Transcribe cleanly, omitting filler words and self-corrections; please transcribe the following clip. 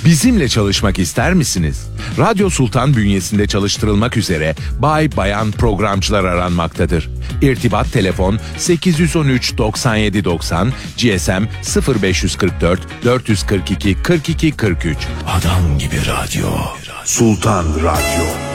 Bizimle çalışmak ister misiniz? Radyo Sultan bünyesinde çalıştırılmak üzere bay bayan programcılar aranmaktadır. İrtibat telefon 813 97 90, GSM 0544 442 42 43. Adam gibi radyo. Sultan Radyo.